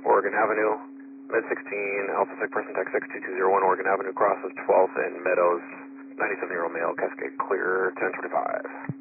Oregon Avenue, Med 16, Alpha Sec Person Tech 6201, Oregon Avenue, crosses 12th and Meadows, 97-year-old male, Cascade clear, 1025.